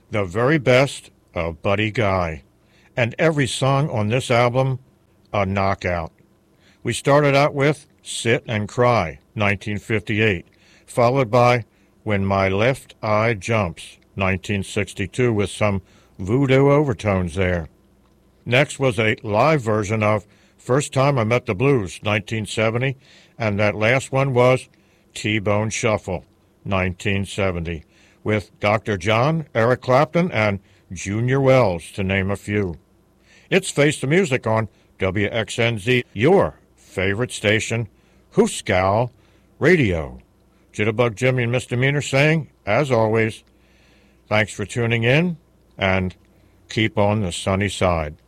the very best of Buddy Guy. And every song on this album, a knockout. We started out with Sit and Cry, 1958, followed by When My Left Eye Jumps, 1962, with some voodoo overtones there. Next was a live version of First Time I Met the Blues, 1970, and that last one was T-Bone Shuffle, 1970, with Dr. John, Eric Clapton, and Junior Wells, to name a few. It's Face the Music on WXNZ, your favorite station, Hooskow Radio. Jitterbug Jimmy and Misdemeanor saying, as always, thanks for tuning in, and keep on the sunny side.